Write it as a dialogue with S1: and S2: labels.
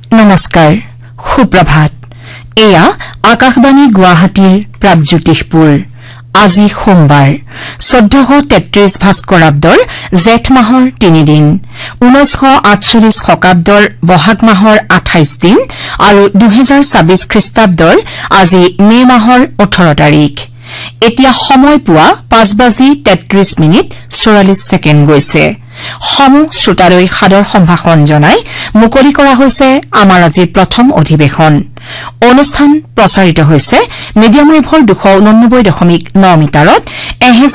S1: নমস্কাৰ, সুপ্ৰভাত। এয়া আকাশবাণী গুৱাহাটীৰ প্ৰাগজ্যোতিষপুৰ। আজি সোমবাৰ ১৪৩৩ ভাস্কৰাব্দৰ জেঠ মাহৰ ৩ দিন, ১৯৪৮ শকাব্দৰ বহাগ মাহৰ ২৮ দিন আৰু ২০২৬ খ্ৰীষ্টাব্দৰ আজি মে মাহৰ ১৮ তাৰিখ। এতিয়া সময় পুৱা ৫:৩৩:৪৪ গৈছে। সমূহ শ্ৰোতালৈ সাদৰ সম্ভাষণ জনাই মুকলি কৰা হৈছে আমাৰ আজিৰ প্ৰথম অধিৱেশন। অনুষ্ঠান প্ৰচাৰিত হৈছে মিডিয়াম ৱেভৰ ২৮৯.৯ মিটাৰত